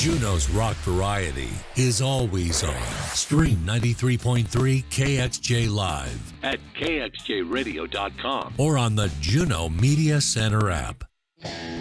Juneau's rock variety is always on. Stream 93.3 KXJ Live at kxjradio.com or on the Juneau Media Center app.